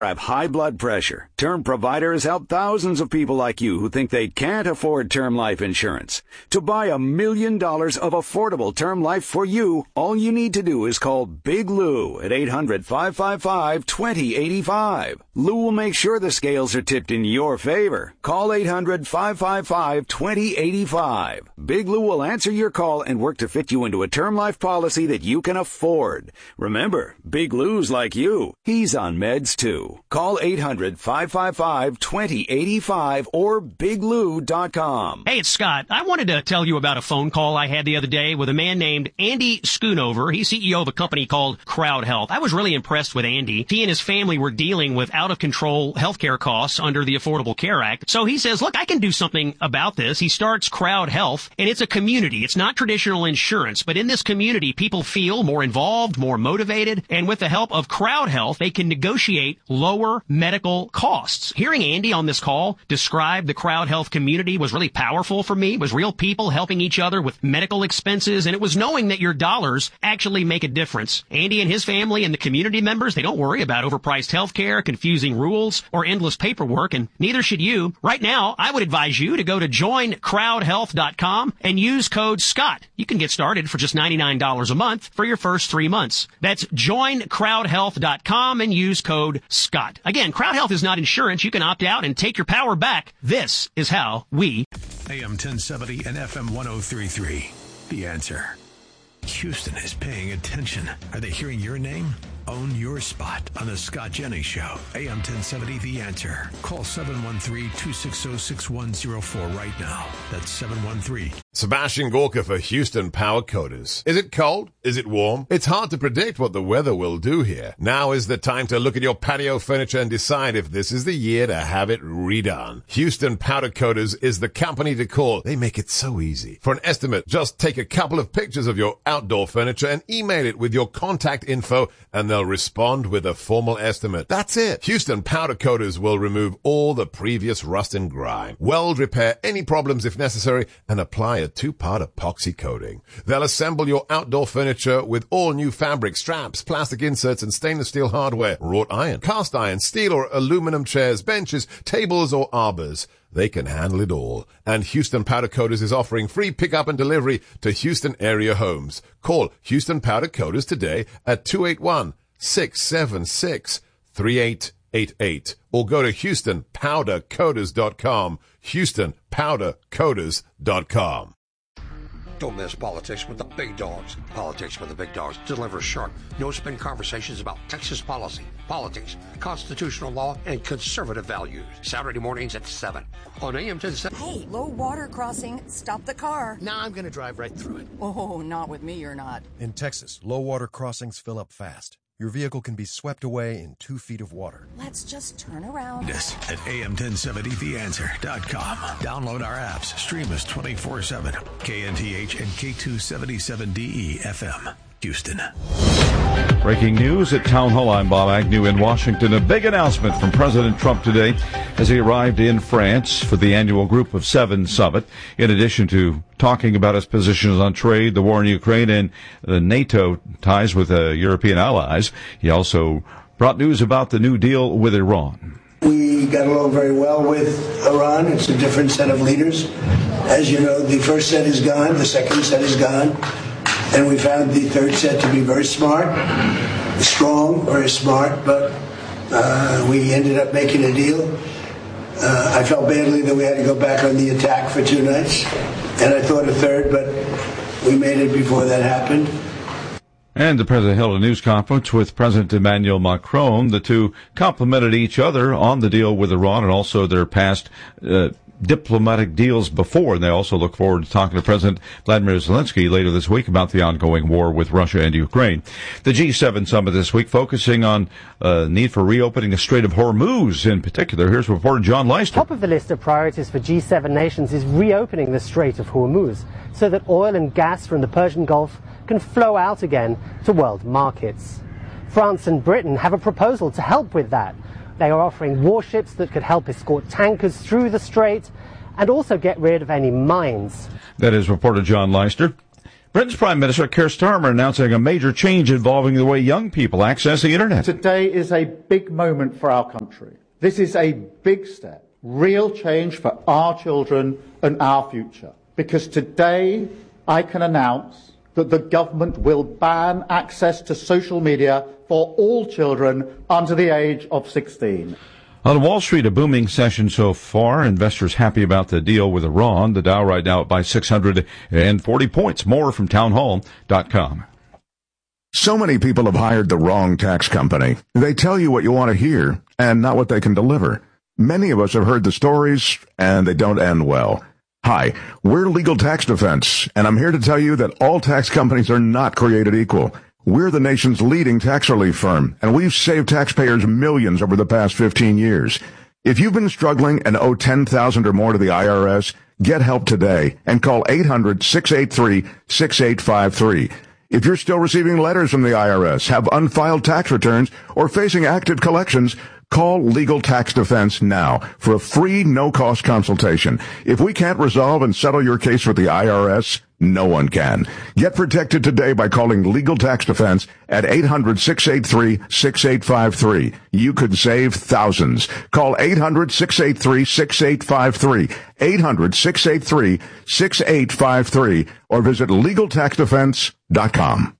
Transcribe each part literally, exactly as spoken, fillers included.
Have high blood pressure. Term Provider has helped thousands of people like you who think they can't afford term life insurance. To buy a million dollars of affordable term life for you, all you need to do is call Big Lou at eight hundred, five five five, two zero eight five. Lou will make sure the scales are tipped in your favor. Call eight hundred, five five five, two zero eight five. Big Lou will answer your call and work to fit you into a term life policy that you can afford. Remember, Big Lou's like you. He's on meds too. Call eight hundred, five five five, two zero eight five or big lou dot com. Hey, it's Scott. I wanted to tell you about a phone call I had the other day with a man named Andy Schoonover. He's C E O of a company called Crowd Health. I was really impressed with Andy. He and his family were dealing with out-of-control healthcare costs under the Affordable Care Act. So he says, look, I can do something about this. He starts Crowd Health, and it's a community. It's not traditional insurance, but in this community, people feel more involved, more motivated, and with the help of Crowd Health, they can negotiate lower medical costs. Hearing Andy on this call describe the Crowd Health community was really powerful for me. It was real people helping each other with medical expenses, and it was knowing that your dollars actually make a difference. Andy and his family and the community members, they don't worry about overpriced health care, confusing rules, or endless paperwork, and neither should you. Right now, I would advise you to go to join crowd health dot com and use code SCOTT. You can get started for just ninety-nine dollars a month for your first three months. That's join crowd health dot com and use code SCOTT. Again, Crowd Health is not insurance. You can opt out and take your power back. This is how we... A M ten seventy and F M one oh three point three. The Answer. Houston is paying attention. Are they hearing your name? Own your spot on the Scott Jennings Show. A M ten seventy, The Answer. Call seven one three, two six zero, six one zero four right now. That's seven one three. Sebastian Gorka for Houston Power Coaters. Is it cold? Is it warm? It's hard to predict what the weather will do here. Now is the time to look at your patio furniture and decide if this is the year to have it redone. Houston Powder Coaters is the company to call. They make it so easy. For an estimate, just take a couple of pictures of your outdoor furniture and email it with your contact info, and they'll respond with a formal estimate. That's it. Houston Powder Coaters will remove all the previous rust and grime, weld repair any problems if necessary, and apply a two-part epoxy coating. They'll assemble your outdoor furniture with all new fabric, straps, plastic inserts, and stainless steel hardware, wrought iron, cast iron, steel or aluminum chairs, benches, tables, or arbors. They can handle it all. And Houston Powder Coaters is offering free pickup and delivery to Houston area homes. Call Houston Powder Coaters today at two eight one, six seven six, three eight eight eight or go to houston powder coaters dot com. houston powder coaters dot com. Don't miss Politics with the Big Dogs. Politics with the Big Dogs delivers sharp, no-spin conversations about Texas policy, politics, constitutional law, and conservative values. Saturday mornings at seven on A M ten seventy. Hey, low water crossing. Stop the car. Nah, I'm going to drive right through it. Oh, not with me, you're not. In Texas, low water crossings fill up fast. Your vehicle can be swept away in two feet of water. Let's just turn around. Yes, at A M ten seventy the answer dot com. Download our apps. Stream us twenty-four seven. K N T H and K two seventy-seven D E F M. Houston. Breaking news at Town Hall. I'm Bob Agnew in Washington. A big announcement from President Trump today as he arrived in France for the annual Group of Seven summit. In addition to talking about his positions on trade, the war in Ukraine, and the NATO ties with uh, European allies, he also brought news about the new deal with Iran. We got along very well with Iran. It's a different set of leaders. As you know, the first set is gone, the second set is gone. And we found the third set to be very smart, strong, very smart, but uh, we ended up making a deal. Uh, I felt badly that we had to go back on the attack for two nights, and I thought a third, but we made it before that happened. And the president held a news conference with President Emmanuel Macron. The two complimented each other on the deal with Iran and also their past uh, diplomatic deals before, and they also look forward to talking to President Vladimir Zelensky later this week about the ongoing war with Russia and Ukraine. The G seven summit this week focusing on uh, need for reopening the Strait of Hormuz in particular. Here's reporter John Leister. Top of the list of priorities for G seven nations is reopening the Strait of Hormuz so that oil and gas from the Persian Gulf can flow out again to world markets. France and Britain have a proposal to help with that. They are offering warships that could help escort tankers through the strait and also get rid of any mines. That is reporter John Leister. Britain's Prime Minister Keir Starmer announcing a major change involving the way young people access the internet. Today is a big moment for our country. This is a big step, real change for our children and our future. Because today I can announce that the government will ban access to social media for all children under the age of sixteen. On Wall Street, a booming session so far. Investors happy about the deal with Iran. The Dow right now up by six hundred forty points. More from townhall dot com. So many people have hired the wrong tax company. They tell you what you want to hear and not what they can deliver. Many of us have heard the stories, and they don't end well. Hi, we're Legal Tax Defense, and I'm here to tell you that all tax companies are not created equal. We're the nation's leading tax relief firm, and we've saved taxpayers millions over the past fifteen years. If you've been struggling and owe ten thousand dollars or more to the I R S, get help today and call eight hundred, six eight three, six eight five three. If you're still receiving letters from the I R S, have unfiled tax returns, or facing active collections, call Legal Tax Defense now for a free, no-cost consultation. If we can't resolve and settle your case with the I R S, no one can. Get protected today by calling Legal Tax Defense at eight hundred, six eight three, six eight five three. You could save thousands. Call eight hundred, six eight three, six eight five three, eight hundred, six eight three, six eight five three, or visit legal tax defense dot com.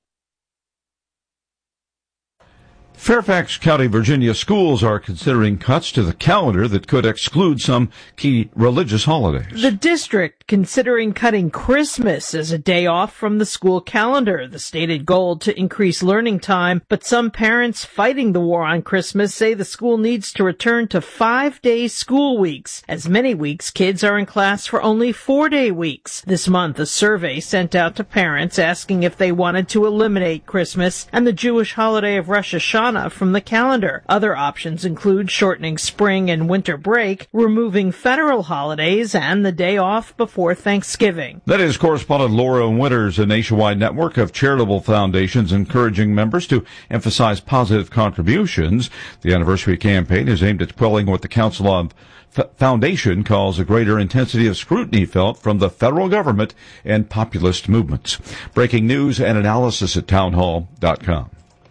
Fairfax County, Virginia schools are considering cuts to the calendar that could exclude some key religious holidays. The district considering cutting Christmas as a day off from the school calendar, the stated goal to increase learning time. But some parents fighting the war on Christmas say the school needs to return to five-day school weeks. As many weeks, kids are in class for only four-day weeks. This month, a survey sent out to parents asking if they wanted to eliminate Christmas and the Jewish holiday of Rosh Hashanah from the calendar. Other options include shortening spring and winter break, removing federal holidays, and the day off before Thanksgiving. That is correspondent Laura Winters, a nationwide network of charitable foundations encouraging members to emphasize positive contributions. The anniversary campaign is aimed at quelling what the Council of F- Foundation calls a greater intensity of scrutiny felt from the federal government and populist movements. Breaking news and analysis at townhall dot com.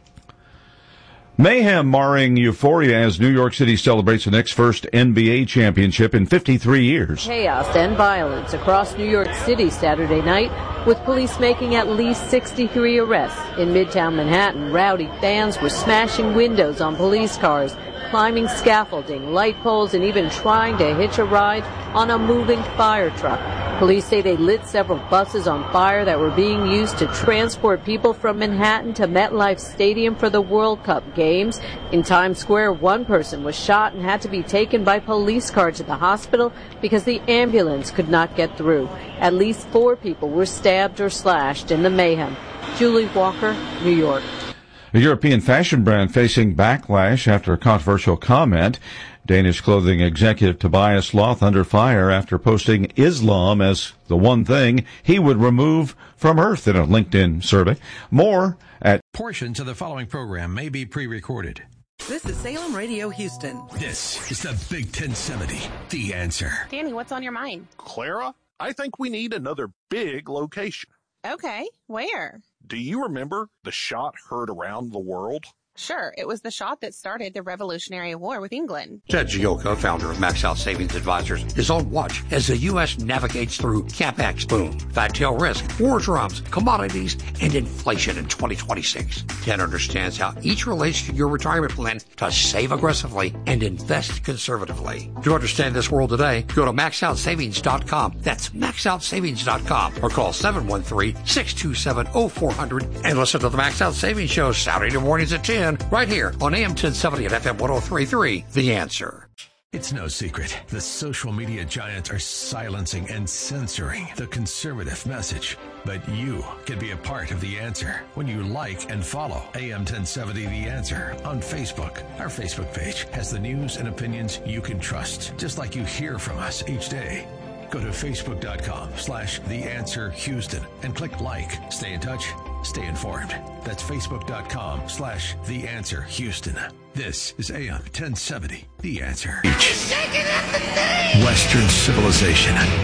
Mayhem marring euphoria as New York City celebrates the next first N B A championship in fifty-three years. Chaos and violence across New York City Saturday night, with police making at least sixty-three arrests. In Midtown Manhattan, rowdy fans were smashing windows on police cars, climbing scaffolding, light poles, and even trying to hitch a ride on a moving fire truck. Police say they lit several buses on fire that were being used to transport people from Manhattan to MetLife Stadium for the World Cup games. In Times Square, one person was shot and had to be taken by police car to the hospital because the ambulance could not get through. At least four people were stabbed or slashed in the mayhem. Julie Walker, New York. A European fashion brand facing backlash after a controversial comment. Danish clothing executive Tobias Loth under fire after posting Islam as the one thing he would remove from Earth in a LinkedIn survey. More at... Portions of the following program may be pre-recorded. This is Salem Radio Houston. This is the Big ten seventy, The Answer. Danny, what's on your mind? Clara, I think we need another big location. Okay, where? Do you remember the shot heard around the world? Sure, it was the shot that started the Revolutionary War with England. Ted Gioka, founder of Max Out Savings Advisors, is on watch as the U S navigates through CapEx boom, fat tail risk, war drums, commodities, and inflation in twenty twenty-six. Ted understands how each relates to your retirement plan to save aggressively and invest conservatively. To understand this world today, go to max out savings dot com. That's max out savings dot com or call seven one three, six two seven, oh four hundred and listen to the Max Out Savings Show Saturday mornings at ten. Right here on A M ten seventy and F M one oh three point three, The Answer. It's no secret. The social media giants are silencing and censoring the conservative message. But you can be a part of The Answer when you like and follow A M ten seventy The Answer on Facebook. Our Facebook page has the news and opinions you can trust, just like you hear from us each day. Go to facebook.com slash The Answer Houston and click like. Stay in touch. Stay informed. That's facebook.com slash The Answer Houston. This is A M ten seventy, The Answer. Western civilization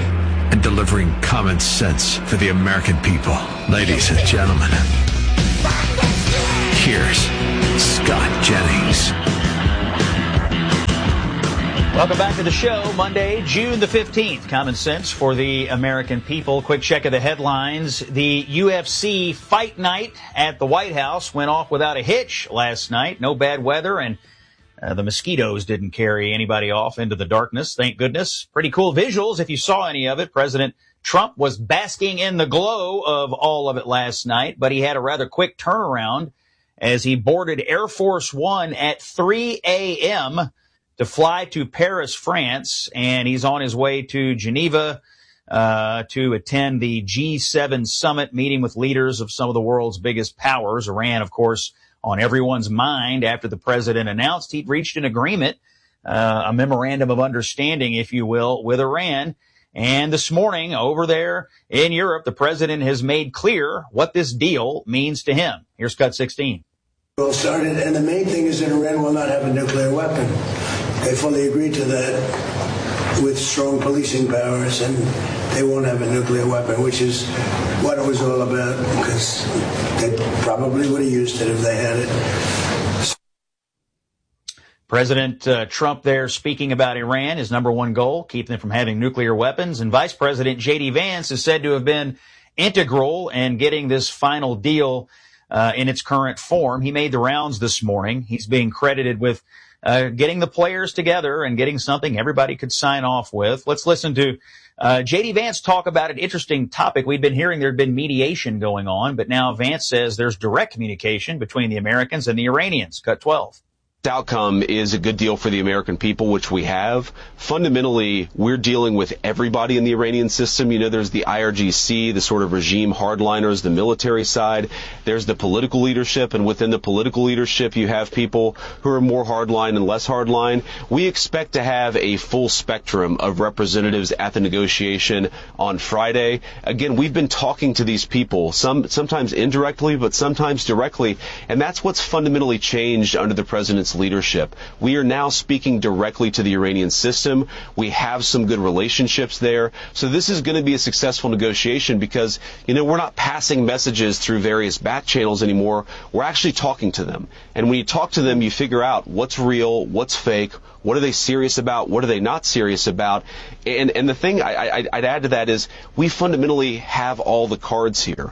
and delivering common sense for the American people. Ladies and gentlemen, here's Scott Jennings. Welcome back to the show. Monday, June the fifteenth. Common sense for the American people. Quick check of the headlines. The U F C fight night at the White House went off without a hitch last night. No bad weather, and uh, the mosquitoes didn't carry anybody off into the darkness. Thank goodness. Pretty cool visuals if you saw any of it. President Trump was basking in the glow of all of it last night, but he had a rather quick turnaround as he boarded Air Force One at three a.m. to fly to Paris, France, and he's on his way to Geneva uh to attend the G seven summit, meeting with leaders of some of the world's biggest powers. Iran, of course, on everyone's mind after the president announced he'd reached an agreement, uh, a memorandum of understanding, if you will, with Iran. And this morning, over there in Europe, the president has made clear what this deal means to him. Here's Cut sixteen. Well started, and the main thing is that Iran will not have a nuclear weapon. They fully agreed to that with strong policing powers, and they won't have a nuclear weapon, which is what it was all about, because they probably would have used it if they had it. President uh, Trump there speaking about Iran, his number one goal, keep them from having nuclear weapons. And Vice President J D Vance is said to have been integral in getting this final deal uh, in its current form. He made the rounds this morning. He's being credited with Uh, getting the players together and getting something everybody could sign off with. Let's listen to uh, J D Vance talk about an interesting topic. We'd been hearing there had been mediation going on, but now Vance says there's direct communication between the Americans and the Iranians. Cut twelve. Outcome is a good deal for the American people, which we have. Fundamentally, we're dealing with everybody in the Iranian system. You know, there's the I R G C, the sort of regime hardliners, the military side. There's the political leadership, and within the political leadership, you have people who are more hardline and less hardline. We expect to have a full spectrum of representatives at the negotiation on Friday. Again, we've been talking to these people, some sometimes indirectly, but sometimes directly, and that's what's fundamentally changed under the president's leadership. We are now speaking directly to the Iranian system. We have some good relationships there. So this is going to be a successful negotiation because, you know, we're not passing messages through various back channels anymore. We're actually talking to them. And when you talk to them, you figure out what's real, what's fake, what are they serious about, what are they not serious about. And, and the thing I, I, I'd add to that is we fundamentally have all the cards here.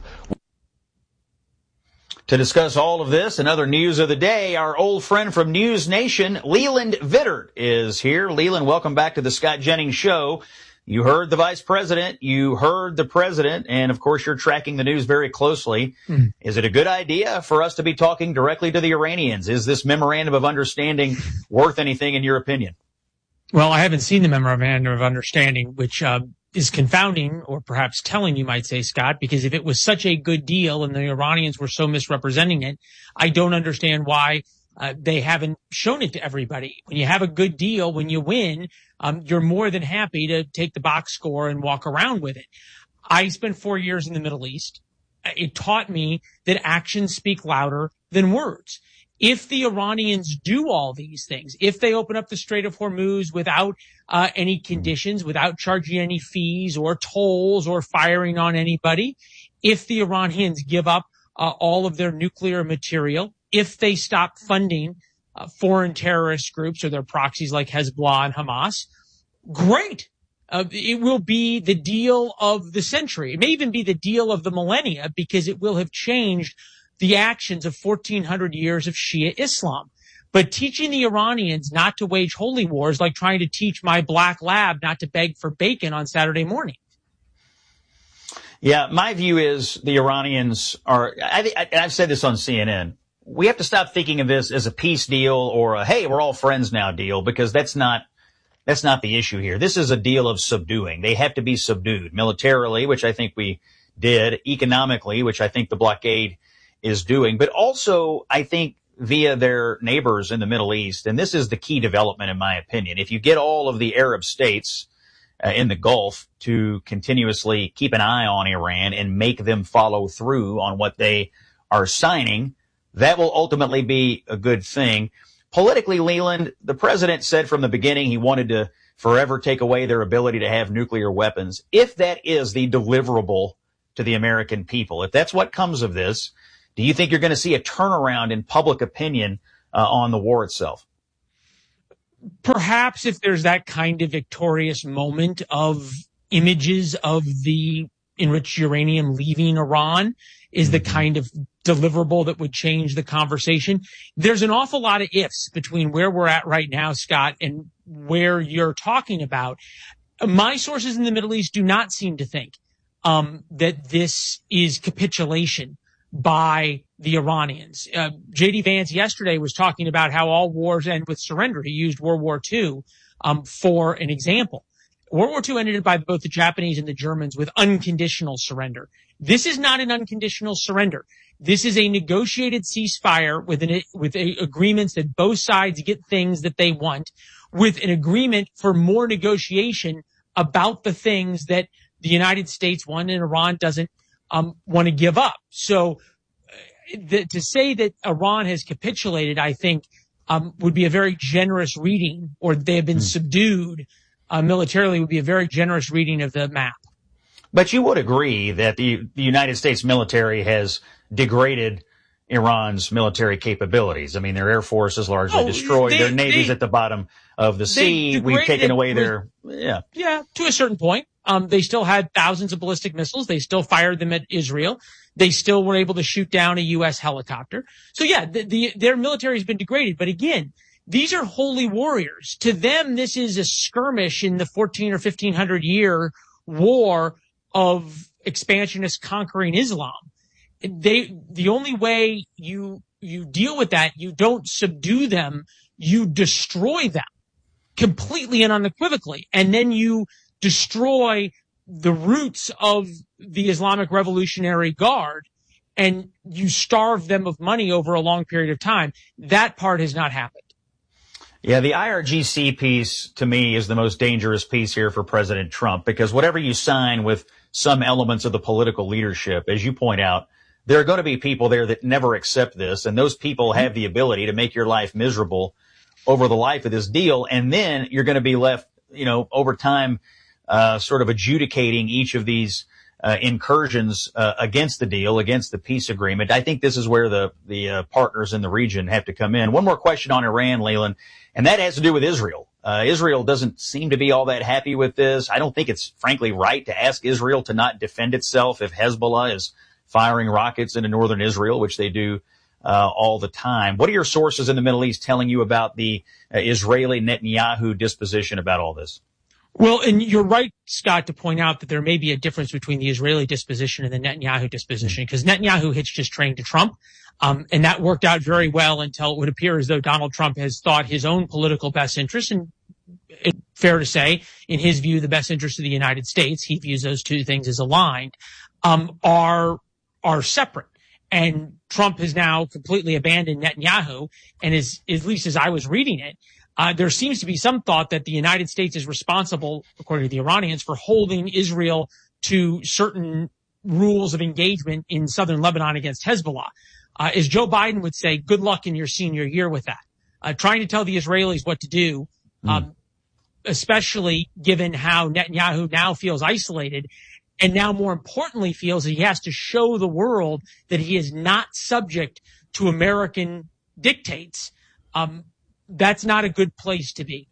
To discuss all of this and other news of the day, our old friend from News Nation, Leland Vittert, is here. Leland, welcome back to the Scott Jennings Show. You heard the vice president, you heard the president, and of course you're tracking the news very closely. Mm. Is it a good idea for us to be talking directly to the Iranians? Is this memorandum of understanding worth anything in your opinion? Well, I haven't seen the memorandum of understanding, which uh, is confounding, or perhaps telling, you might say, Scott, because if it was such a good deal and the Iranians were so misrepresenting it, I don't understand why uh, they haven't shown it to everybody. When you have a good deal, when you win, um, you're more than happy to take the box score and walk around with it. I spent four years in the Middle East. It taught me that actions speak louder than words. If the Iranians do all these things, if they open up the Strait of Hormuz without uh, any conditions, without charging any fees or tolls or firing on anybody, if the Iranians give up uh, all of their nuclear material, if they stop funding uh, foreign terrorist groups or their proxies like Hezbollah and Hamas, great. Uh, it will be the deal of the century. It may even be the deal of the millennia because it will have changed the actions of fourteen hundred years of Shia Islam. But teaching the Iranians not to wage holy wars like trying to teach my black lab not to beg for bacon on Saturday morning. Yeah, my view is the Iranians are, I, I, I've said this on C N N, we have to stop thinking of this as a peace deal or a, hey, we're all friends now deal, because that's not, that's not the issue here. This is a deal of subduing. They have to be subdued militarily, which I think we did, economically, which I think the blockade is doing, but also I think via their neighbors in the Middle East. And this is the key development, in my opinion. If you get all of the Arab states uh, in the Gulf to continuously keep an eye on Iran and make them follow through on what they are signing, that will ultimately be a good thing. politically, Leland, the president said from the beginning he wanted to forever take away their ability to have nuclear weapons. If that is the deliverable to the American people, if that's what comes of this, do you think you're going to see a turnaround in public opinion uh, on the war itself? Perhaps if there's that kind of victorious moment of images of the enriched uranium leaving Iran is the kind of deliverable that would change the conversation. There's an awful lot of ifs between where we're at right now, Scott, and where you're talking about. My sources in the Middle East do not seem to think um, that this is capitulation by the Iranians. Uh, J D Vance yesterday was talking about how all wars end with surrender. He used World War Two um, for an example. World War Two ended by both the Japanese and the Germans with unconditional surrender. This is not an unconditional surrender. This is a negotiated ceasefire with an, with a, agreements that both sides get things that they want, with an agreement for more negotiation about the things that the United States want and Iran doesn't um, want to give up. So uh, the, to say that Iran has capitulated, I think, um, would be a very generous reading, or they have been mm. subdued uh, militarily would be a very generous reading of the map. But you would agree that the, the United States military has degraded Iran's military capabilities. I mean, their air force is largely oh, destroyed. They, their navy's they, at the bottom of the sea. We've taken away their, yeah. Yeah, to a certain point. Um, they still had thousands of ballistic missiles. They still fired them at Israel. They still were able to shoot down a U S helicopter. So yeah, the, the, their military has been degraded. But again, these are holy warriors. To them, this is a skirmish in the fourteen or fifteen hundred year war of expansionists conquering Islam. They, the only way you, you deal with that, you don't subdue them, you destroy them completely and unequivocally. And then you destroy the roots of the Islamic Revolutionary Guard and you starve them of money over a long period of time. That part has not happened. Yeah, the I R G C piece, to me, is the most dangerous piece here for President Trump, because whatever you sign with some elements of the political leadership, as you point out, there are going to be people there that never accept this, and those people have the ability to make your life miserable over the life of this deal, and then you're going to be left, you know, over time, uh, sort of adjudicating each of these uh, incursions uh, against the deal, against the peace agreement. I think this is where the, the uh, partners in the region have to come in. One more question on Iran, Leland, and that has to do with Israel. Uh, Israel doesn't seem to be all that happy with this. I don't think it's frankly right to ask Israel to not defend itself if Hezbollah is firing rockets into northern Israel, which they do uh, all the time. What are your sources in the Middle East telling you about the uh, Israeli Netanyahu disposition about all this? Well, and you're right, Scott, to point out that there may be a difference between the Israeli disposition and the Netanyahu disposition, because Netanyahu hitched his train to Trump, um, and that worked out very well until it would appear as though Donald Trump has thought his own political best interest, and it's fair to say, in his view, the best interest of the United States, he views those two things as aligned, um, are are separate. And Trump has now completely abandoned Netanyahu, and is, at least as I was reading it, Uh, there seems to be some thought that the United States is responsible, according to the Iranians, for holding Israel to certain rules of engagement in southern Lebanon against Hezbollah. Uh, as Joe Biden would say, good luck in your senior year with that. Uh, trying to tell the Israelis what to do, um, mm. especially given how Netanyahu now feels isolated, and now more importantly feels that he has to show the world that he is not subject to American dictates. Um, That's not a good place to be.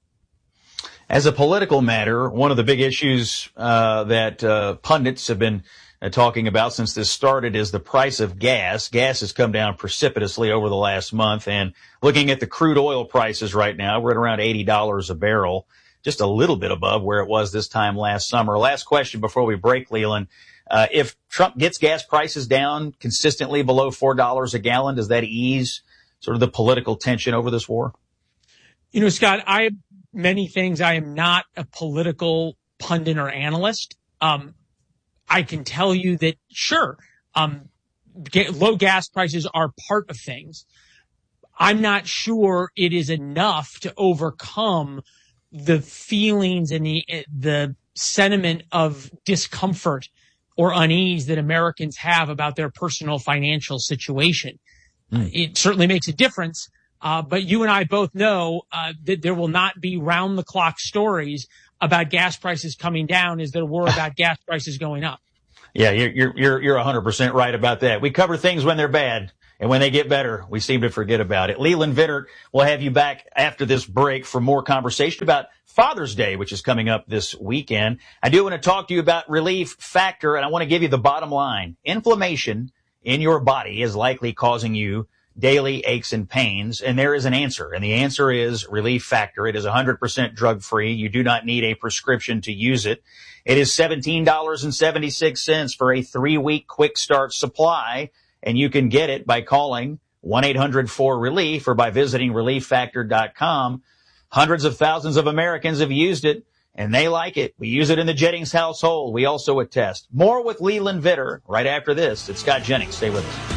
As a political matter, one of the big issues uh, that uh, pundits have been uh, talking about since this started is the price of gas. Gas has come down precipitously over the last month, and looking at the crude oil prices right now, we're at around eighty dollars a barrel, just a little bit above where it was this time last summer. Last question before we break, Leland. Uh, if Trump gets gas prices down consistently below four dollars a gallon, does that ease sort of the political tension over this war? You know, Scott, I have many things. I am not a political pundit or analyst. Um, I can tell you that, sure, um, get, low gas prices are part of things. I'm not sure it is enough to overcome the feelings and the, the sentiment of discomfort or unease that Americans have about their personal financial situation. Mm. It certainly makes a difference. Uh, but you and I both know uh, that there will not be round-the-clock stories about gas prices coming down as there were about gas prices going up. Yeah, you're you're you're you're one hundred percent right about that. We cover things when they're bad, and when they get better, we seem to forget about it. Leland Vittert will have you back after this break for more conversation about Father's Day, which is coming up this weekend. I do want to talk to you about Relief Factor, and I want to give you the bottom line. Inflammation in your body is likely causing you daily aches and pains, and there is an answer, and the answer is Relief Factor. It is one hundred percent drug-free. You do not need a prescription to use it. It is seventeen dollars and seventy-six cents for a three-week quick start supply, and you can get it by calling one eight hundred four relief or by visiting relief factor dot com. Hundreds of thousands of Americans have used it, and they like it. We use it in the Jennings household. We also attest. More with Leland Vittert right after this. It's Scott Jennings. Stay with us.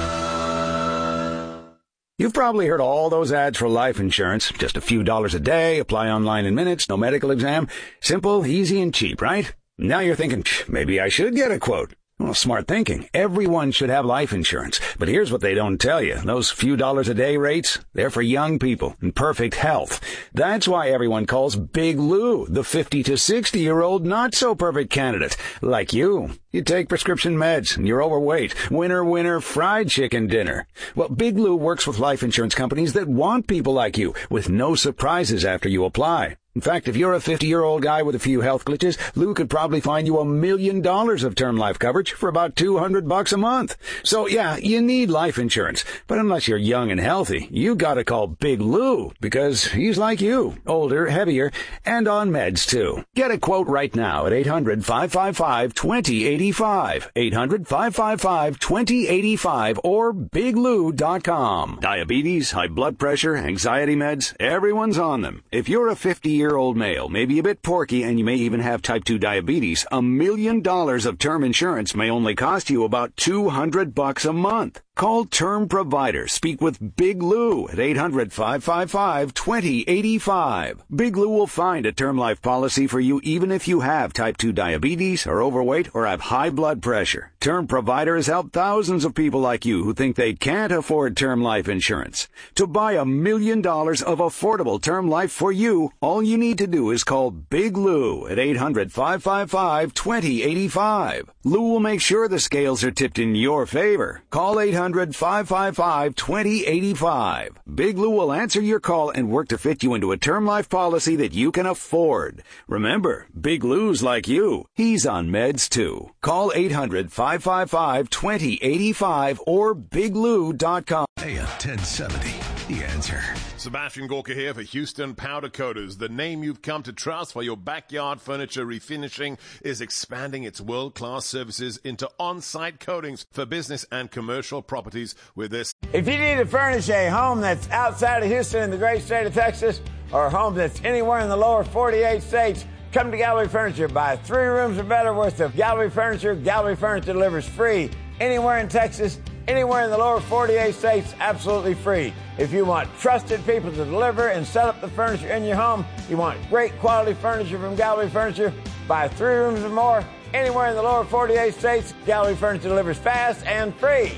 You've probably heard all those ads for life insurance. Just a few dollars a day, apply online in minutes, no medical exam. Simple, easy, and cheap, right? Now you're thinking, maybe I should get a quote. Well, smart thinking. Everyone should have life insurance. But here's what they don't tell you. Those few dollars a day rates, they're for young people in perfect health. That's why everyone calls Big Lou the fifty to sixty-year-old not-so-perfect candidate, like you. You take prescription meds, and you're overweight. Winner, winner, fried chicken dinner. Well, Big Lou works with life insurance companies that want people like you, with no surprises after you apply. In fact, if you're a fifty-year-old guy with a few health glitches, Lou could probably find you a million dollars of term life coverage for about two hundred bucks a month. So yeah, you need life insurance. But unless you're young and healthy, you gotta call Big Lou, because he's like you, older, heavier, and on meds too. Get a quote right now at eight hundred, five five five, two zero eight five, eight hundred, five five five, two zero eight five, or big lou dot com. Diabetes, high blood pressure, anxiety meds, everyone's on them. If you're a fifty-year-old male, maybe a bit porky, and you may even have type two diabetes, a million dollars of term insurance may only cost you about two hundred bucks a month. Call Term Provider. Speak with Big Lou at eight hundred, five five five, two zero eight five. Big Lou will find a term life policy for you even if you have type two diabetes, are overweight, or have high blood pressure. Term Provider has helped thousands of people like you who think they can't afford term life insurance. To buy a million dollars of affordable term life for you, all you need to do is call Big Lou at eight hundred, five five five, two zero eight five. Lou will make sure the scales are tipped in your favor. Call eight hundred, five five five, two zero eight five. Big Lou will answer your call and work to fit you into a term life policy that you can afford. Remember, Big Lou's like you. He's on meds too. Call eight hundred, five five five, two zero eight five or big lou dot com. A M ten seventy, The Answer. Sebastian Gorka here for Houston Powder Coaters. The name you've come to trust for your backyard furniture refinishing is expanding its world-class services into on-site coatings for business and commercial properties with this. If you need to furnish a home that's outside of Houston in the great state of Texas, or a home that's anywhere in the lower forty-eight states, come to Gallery Furniture. Buy three rooms or better worth of Gallery Furniture. Gallery Furniture delivers free anywhere in Texas, anywhere in the lower forty-eight states, absolutely free. If you want trusted people to deliver and set up the furniture in your home, you want great quality furniture from Gallery Furniture, buy three rooms or more, anywhere in the lower forty-eight states, Gallery Furniture delivers fast and free.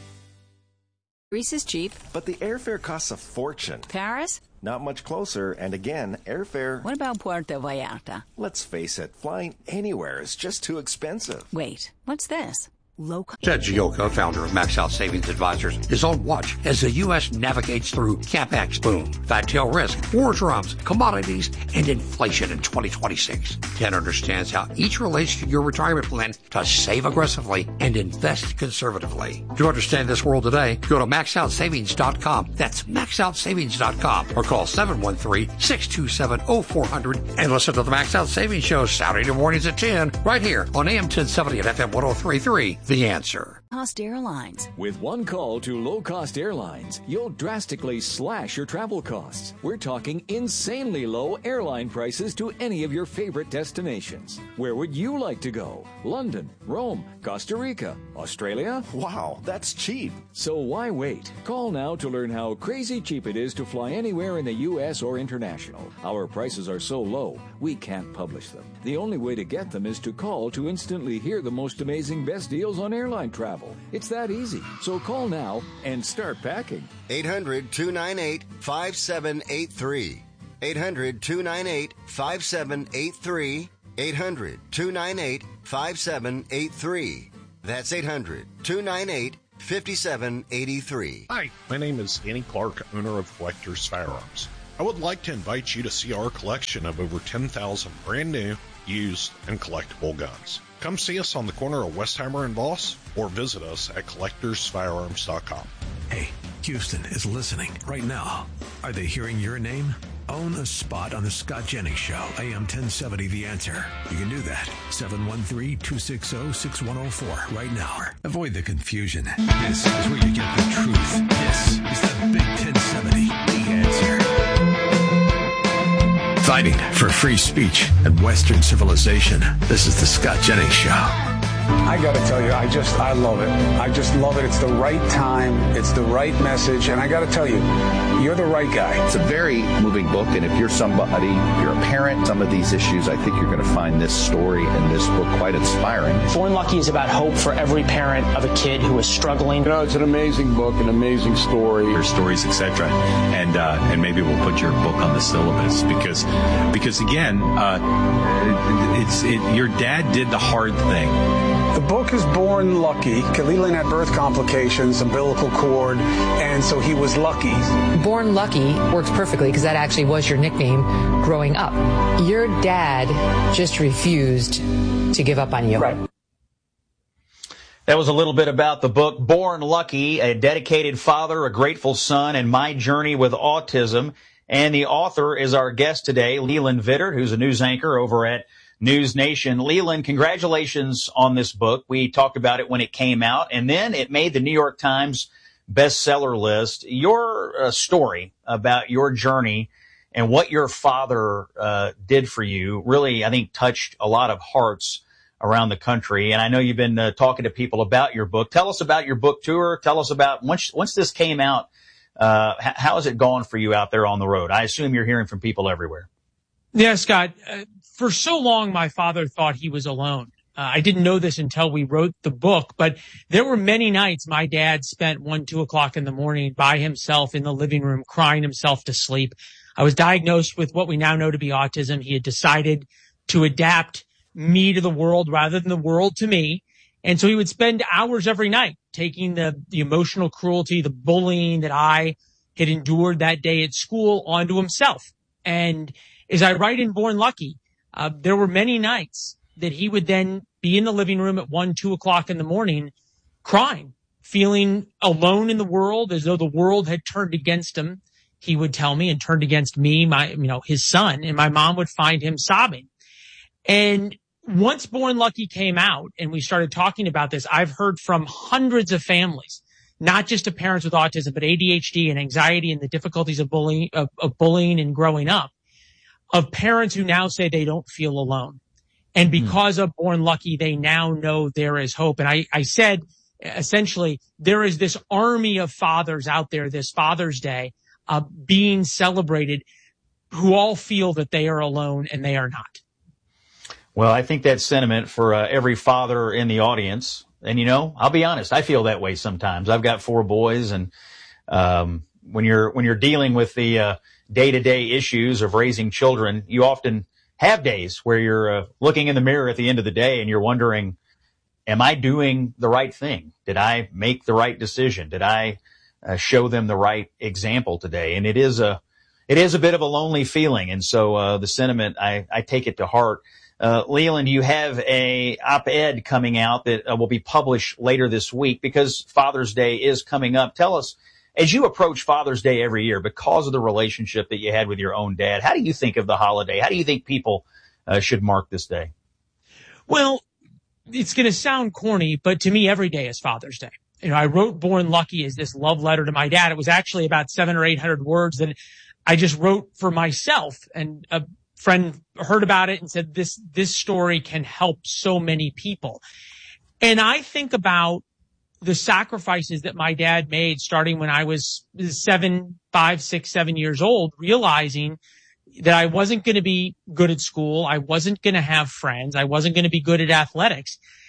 Greece is cheap. But the airfare costs a fortune. Paris? Not much closer, and again, airfare... What about Puerto Vallarta? Let's face it, flying anywhere is just too expensive. Wait, what's this? Low Ted Gioka, founder of Max Out Savings Advisors, is on watch as the U S navigates through CapEx boom, fat tail risk, war drums, commodities, and inflation in twenty twenty-six. Ted understands how each relates to your retirement plan to save aggressively and invest conservatively. To understand this world today, go to max out savings dot com. That's max out savings dot com or call seven one three, six two seven, oh four hundred and listen to the Max Out Savings Show Saturday mornings at ten right here on A M ten seventy and F M ten thirty-three. The Answer. Cost Airlines. With one call to Low Cost Airlines, you'll drastically slash your travel costs. We're talking insanely low airline prices to any of your favorite destinations. Where would you like to go? London, Rome, Costa Rica, Australia? Wow, that's cheap. So why wait? Call now to learn how crazy cheap it is to fly anywhere in the U S or international. Our prices are so low, we can't publish them. The only way to get them is to call to instantly hear the most amazing best deals on airline travel. travel. It's that easy. So call now and start packing. eight hundred, two nine eight, five seven eight three. eight hundred, two nine eight, five seven eight three. eight hundred, two nine eight, five seven eight three. That's eight hundred, two nine eight, five seven eight three. Hi, my name is Danny Clark, owner of Collector's Firearms. I would like to invite you to see our collection of over ten thousand brand new, used, and collectible guns. Come see us on the corner of Westheimer and Voss, or visit us at collectors firearms dot com. Hey, Houston is listening right now. Are they hearing your name? Own a spot on the Scott Jennings Show, A M ten seventy The Answer. You can do that. seven one three, two six zero, six one zero four right now. Avoid the confusion. This is where you get the truth. This is the Big ten seventy The Answer. Fighting for free speech and Western civilization. This is the Scott Jennings Show. I got to tell you, I just, I love it. I just love it. It's the right time. It's the right message. And I got to tell you, you're the right guy. It's a very moving book. And if you're somebody, you're a parent, some of these issues, I think you're going to find this story and this book quite inspiring. Born Lucky is about hope for every parent of a kid who is struggling. You know, it's an amazing book, an amazing story. Your stories, et cetera. And, uh, and maybe we'll put your book on the syllabus because, because again, uh, it's, it, your dad did the hard thing. The book is Born Lucky. Leland had birth complications, umbilical cord, and so he was lucky. Born Lucky works perfectly because that actually was your nickname growing up. Your dad just refused to give up on you. Right. That was a little bit about the book Born Lucky, a dedicated father, a grateful son, and my journey with autism. And the author is our guest today, Leland Vittert, who's a news anchor over at News Nation. Leland, congratulations on this book. We talked about it when it came out, and then it made the New York Times bestseller list. Your uh, story about your journey and what your father uh, did for you really, I think, touched a lot of hearts around the country. And I know you've been uh, talking to people about your book. Tell us about your book tour. Tell us about once once this came out, uh, h- how has it gone for you out there on the road? I assume you're hearing from people everywhere. Yeah, Scott. Uh, for so long, my father thought he was alone. Uh, I didn't know this until we wrote the book, but there were many nights my dad spent one, two o'clock in the morning by himself in the living room, crying himself to sleep. I was diagnosed with what we now know to be autism. He had decided to adapt me to the world rather than the world to me. And so he would spend hours every night taking the, the emotional cruelty, the bullying that I had endured that day at school onto himself. And as I write in Born Lucky, uh, there were many nights that he would then be in the living room at one, two o'clock in the morning, crying, feeling alone in the world, as though the world had turned against him. He would tell me, and turned against me, my, you know, his son, and my mom would find him sobbing. And once Born Lucky came out and we started talking about this, I've heard from hundreds of families, not just of parents with autism, but A D H D and anxiety and the difficulties of bullying, of, of bullying and growing up, of parents who now say they don't feel alone. And because mm. of Born Lucky, they now know there is hope. And I, I said, essentially, there is this army of fathers out there this Father's Day uh, being celebrated who all feel that they are alone, and they are not. Well, I think that sentiment for uh, every father in the audience. And, you know, I'll be honest, I feel that way sometimes. I've got four boys, and um, when you're when you're dealing with the uh, day-to-day issues of raising children, you often have days where you're uh, looking in the mirror at the end of the day and you're wondering, am I doing the right thing? Did I make the right decision? Did I uh, show them the right example today? And it is a it is a bit of a lonely feeling. And so uh, the sentiment, I, I take it to heart. Uh, Leland, you have a op-ed coming out that uh, will be published later this week because Father's Day is coming up. Tell us, as you approach Father's Day every year, because of the relationship that you had with your own dad, how do you think of the holiday? How do you think people uh, should mark this day? Well, it's going to sound corny, but to me, every day is Father's Day. You know, I wrote Born Lucky as this love letter to my dad. It was actually about seven or eight hundred words that I just wrote for myself, and a friend heard about it and said, this, this story can help so many people. And I think about the sacrifices that my dad made starting when I was seven, five, six, seven years old, realizing that I wasn't going to be good at school. I wasn't going to have friends. I wasn't going to be good at athletics.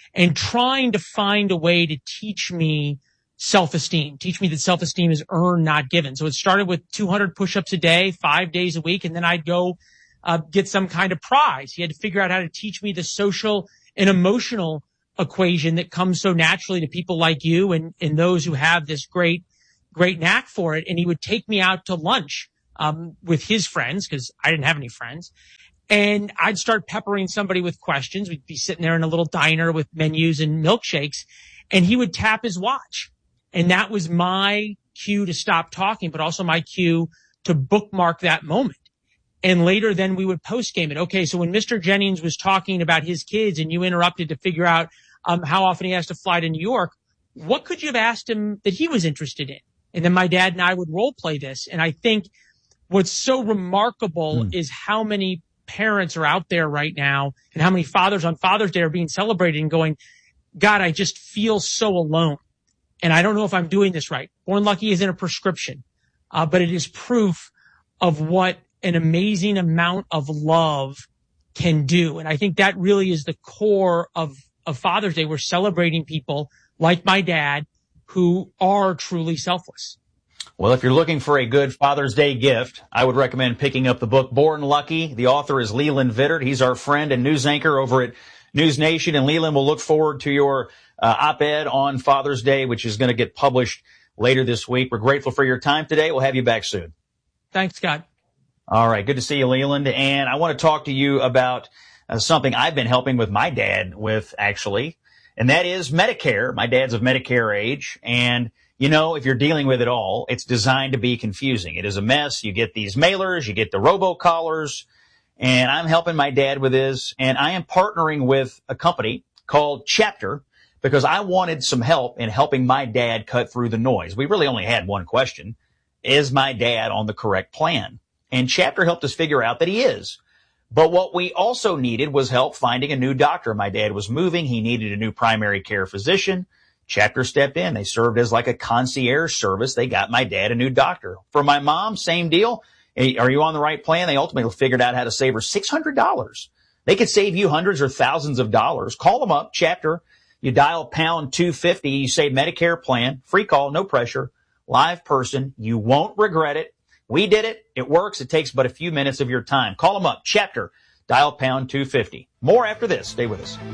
and trying to find a way to teach me self-esteem, teach me that self-esteem is earned, not given. So it started with two hundred push-ups a day, five days a week, and then I'd go uh, get some kind of prize. He had to figure out how to teach me the social and emotional equation that comes so naturally to people like you and, and those who have this great, great knack for it. And he would take me out to lunch um, with his friends, because I didn't have any friends. And I'd start peppering somebody with questions. We'd be sitting there in a little diner with menus and milkshakes, and he would tap his watch. And that was my cue to stop talking, but also my cue to bookmark that moment. And later then we would post game it. Okay, so when Mister Jennings was talking about his kids and you interrupted to figure out um, how often he has to fly to New York, what could you have asked him that he was interested in? And then my dad and I would role play this. And I think what's so remarkable mm. is how many parents are out there right now and how many fathers on Father's Day are being celebrated and going, God, I just feel so alone. And I don't know if I'm doing this right. Born Lucky isn't a prescription, uh, but it is proof of what an amazing amount of love can do. And I think that really is the core of, of Father's Day. We're celebrating people like my dad who are truly selfless. Well, if you're looking for a good Father's Day gift, I would recommend picking up the book Born Lucky. The author is Leland Vittert. He's our friend and news anchor over at News Nation. And Leland, we'll look forward to your Uh, op-ed on Father's Day, which is going to get published later this week. We're grateful for your time today. We'll have you back soon. Thanks, Scott. All right. Good to see you, Leland. And I want to talk to you about uh, something I've been helping with my dad with, actually, and that is Medicare. My dad's of Medicare age. And, you know, if you're dealing with it all, it's designed to be confusing. It is a mess. You get these mailers, you get the robocallers, and I'm helping my dad with this. And I am partnering with a company called Chapter, because I wanted some help in helping my dad cut through the noise. We really only had one question. Is my dad on the correct plan? And Chapter helped us figure out that he is. But what we also needed was help finding a new doctor. My dad was moving. He needed a new primary care physician. Chapter stepped in. They served as like a concierge service. They got my dad a new doctor. For my mom, same deal. Hey, are you on the right plan? They ultimately figured out how to save her six hundred dollars. They could save you hundreds or thousands of dollars. Call them up, Chapter. You dial pound two fifty, you say Medicare plan, free call, no pressure, live person. You won't regret it. We did it. It works. It takes but a few minutes of your time. Call them up, Chapter, dial pound two fifty. More after this. Stay with us.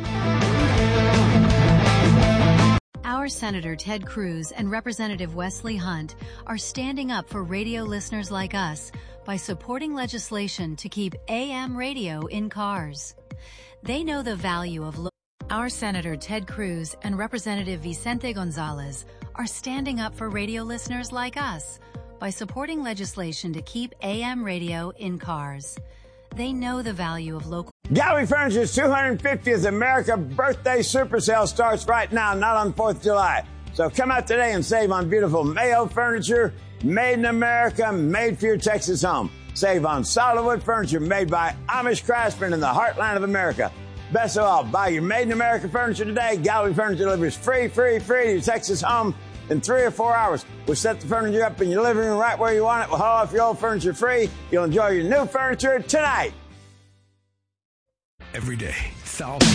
Our Senator Ted Cruz and Representative Wesley Hunt are standing up for radio listeners like us by supporting legislation to keep A M radio in cars. They know the value of lo- Our Senator Ted Cruz and Representative Vicente Gonzalez are standing up for radio listeners like us by supporting legislation to keep A M radio in cars. They know the value of local. Gallery Furniture's two hundred fiftieth America Birthday Super Sale starts right now, not on fourth of July. So come out today and save on beautiful Mayo furniture, made in America, made for your Texas home. Save on solid wood furniture made by Amish craftsmen in the heartland of America. Best of all, buy your Made in America furniture today. Gallery Furniture delivers free, free, free to your Texas home in three or four hours. We'll set the furniture up in your living room right where you want it. We'll haul off your old furniture free. You'll enjoy your new furniture tonight. Every day, thousands.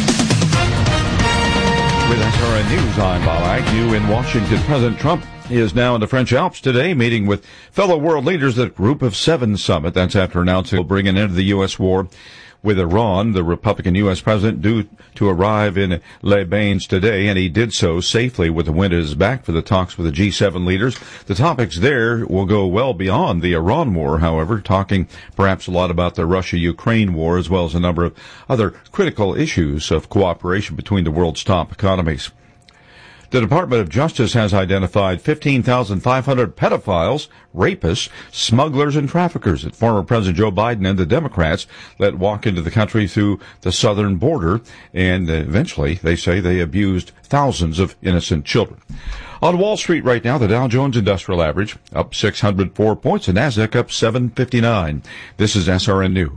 With S R N News, I'm Bob Agnew in Washington. President Trump is now in the French Alps today, meeting with fellow world leaders at Group of Seven summit. That's after announcing he'll bring an end to the U S war with Iran. The Republican U S president due to arrive in Les Bains today, and he did so safely with the wind at his back for the talks with the G seven leaders. The topics there will go well beyond the Iran war, however, talking perhaps a lot about the Russia-Ukraine war, as well as a number of other critical issues of cooperation between the world's top economies. The Department of Justice has identified fifteen thousand five hundred pedophiles, rapists, smugglers, and traffickers that former President Joe Biden and the Democrats let walk into the country through the southern border, and eventually, they say, they abused thousands of innocent children. On Wall Street right now, the Dow Jones Industrial Average up six hundred four points, and NASDAQ up seven fifty-nine. This is S R N News.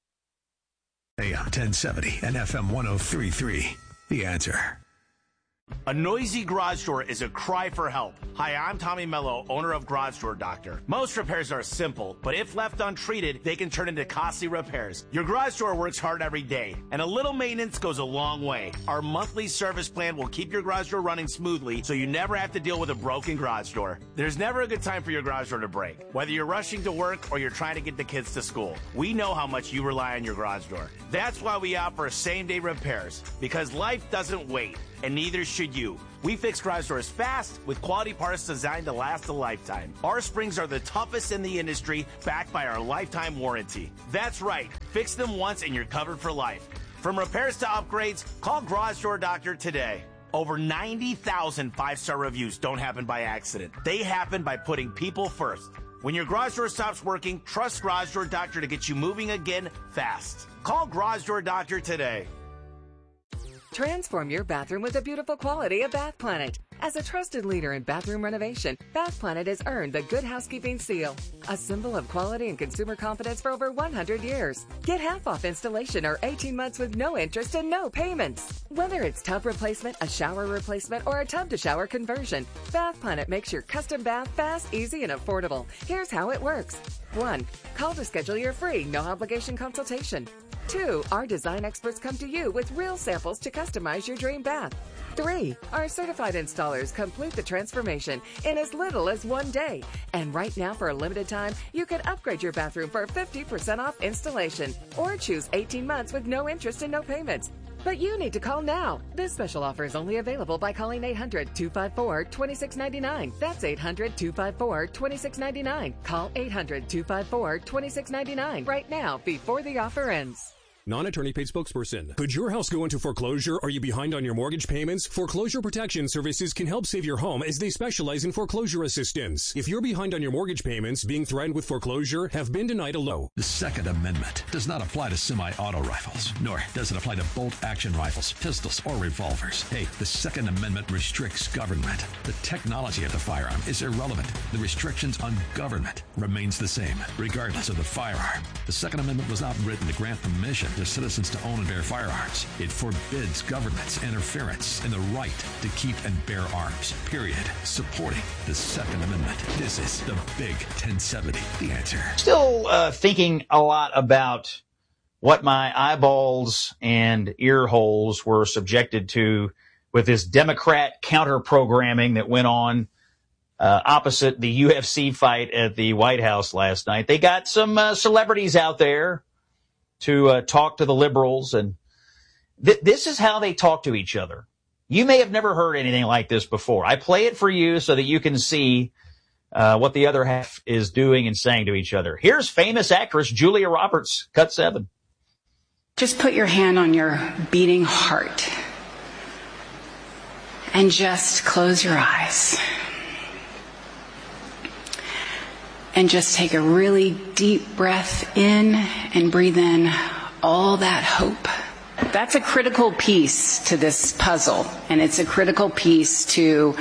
A M ten seventy and F M one oh three point three. The Answer. A noisy garage door is a cry for help. Hi, I'm Tommy Mello, owner of Garage Door Doctor. Most repairs are simple, but if left untreated, they can turn into costly repairs. Your garage door works hard every day, and a little maintenance goes a long way. Our monthly service plan will keep your garage door running smoothly, so you never have to deal with a broken garage door. There's never a good time for your garage door to break. Whether you're rushing to work or you're trying to get the kids to school, we know how much you rely on your garage door. That's why we offer same-day repairs, because life doesn't wait. And neither should you. We fix garage doors fast with quality parts designed to last a lifetime. Our springs are the toughest in the industry, backed by our lifetime warranty. That's right. Fix them once and you're covered for life. From repairs to upgrades, call Garage Door Doctor today. Over ninety thousand five-star reviews don't happen by accident. They happen by putting people first. When your garage door stops working, trust Garage Door Doctor to get you moving again fast. Call Garage Door Doctor today. Transform your bathroom with the beautiful quality of Bath Planet. As a trusted leader in bathroom renovation, Bath Planet has earned the Good Housekeeping seal, a symbol of quality and consumer confidence for over one hundred years. Get half off installation or eighteen months with no interest and no payments. Whether it's tub replacement, a shower replacement, or a tub-to-shower conversion, Bath Planet makes your custom bath fast, easy, and affordable. Here's how it works. One, call to schedule your free, no-obligation consultation. Two, our design experts come to you with real samples to customize your dream bath. Three, our certified installers complete the transformation in as little as one day. And right now, for a limited time, you can upgrade your bathroom for fifty percent off installation or choose eighteen months with no interest and no payments. But you need to call now. This special offer is only available by calling eight hundred, two five four, two six nine nine. That's eight hundred, two five four, two six nine nine. Call eight hundred, two five four, two six nine nine right now before the offer ends. Non-attorney paid spokesperson. Could your house go into foreclosure? Are you behind on your mortgage payments? Foreclosure Protection Services can help save your home as they specialize in foreclosure assistance. If you're behind on your mortgage payments, being threatened with foreclosure, have been denied a loan. The Second Amendment does not apply to semi-auto rifles, nor does it apply to bolt-action rifles, pistols, or revolvers. Hey, the Second Amendment restricts government. The technology of the firearm is irrelevant. The restrictions on government remains the same, regardless of the firearm. The Second Amendment was not written to grant permission to citizens to own and bear firearms. It forbids government's interference in the right to keep and bear arms, period. Supporting the Second Amendment. This is the Big ten seventy, The Answer. Still uh, thinking a lot about what my eyeballs and ear holes were subjected to with this Democrat counter-programming that went on uh, opposite the U F C fight at the White House last night. They got some uh, celebrities out there to uh, talk to the liberals, and th- this is how they talk to each other. You may have never heard anything like this before. I play it for you so that you can see uh, what the other half is doing and saying to each other. Here's famous actress Julia Roberts, cut seven. Just put your hand on your beating heart and just close your eyes. And just take a really deep breath in and breathe in all that hope. That's a critical piece to this puzzle, and it's a critical piece to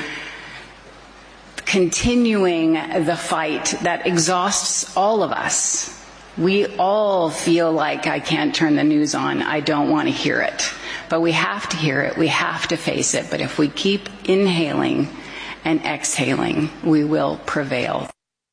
continuing the fight that exhausts all of us. We all feel like I can't turn the news on. I don't want to hear it. But we have to hear it. We have to face it. But if we keep inhaling and exhaling, we will prevail.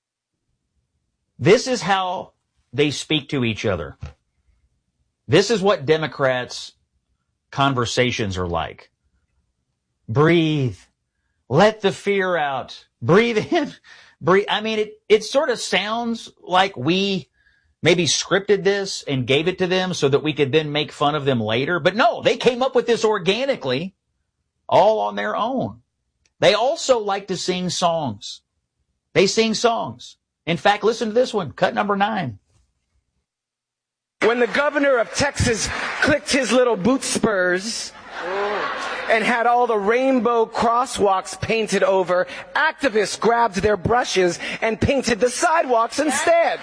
This is how they speak to each other. This is what Democrats' conversations are like. Breathe. Let the fear out. Breathe in. Breathe. I mean, it, it sort of sounds like we maybe scripted this and gave it to them so that we could then make fun of them later. But no, they came up with this organically, all on their own. They also like to sing songs. They sing songs. In fact, listen to this one, cut number nine. When the governor of Texas clicked his little boot spurs and had all the rainbow crosswalks painted over, activists grabbed their brushes and painted the sidewalks instead.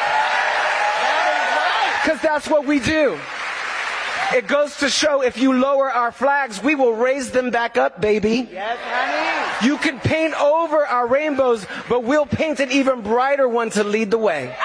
Because that's what we do. It goes to show if you lower our flags, we will raise them back up, baby. Yes, honey. You can paint over our rainbows, but we'll paint an even brighter one to lead the way.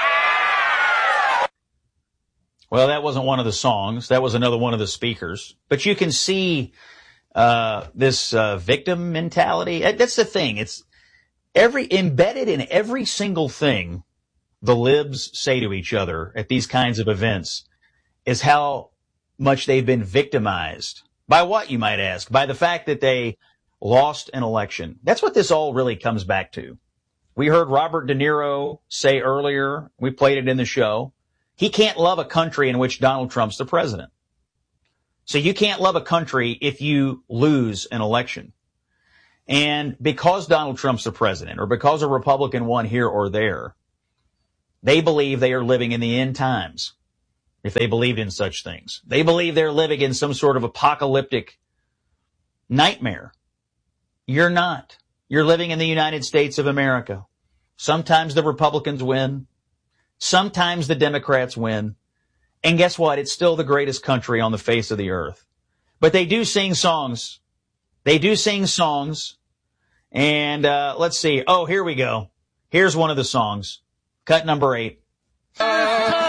Well, that wasn't one of the songs. That was another one of the speakers. But you can see uh, this uh, victim mentality. That's the thing. It's every embedded in every single thing the libs say to each other at these kinds of events is how much they've been victimized. By what, you might ask? By the fact that they lost an election. That's what this all really comes back to. We heard Robert De Niro say earlier, we played it in the show, he can't love a country in which Donald Trump's the president. So you can't love a country if you lose an election. And because Donald Trump's the president, or because a Republican won here or there, they believe they are living in the end times, if they believed in such things. They believe they're living in some sort of apocalyptic nightmare. You're not. You're living in the United States of America. Sometimes the Republicans win. Sometimes the Democrats win. And guess what? It's still the greatest country on the face of the earth. But they do sing songs. They do sing songs. And uh, let's see. Oh, here we go. Here's one of the songs. Cut number eight.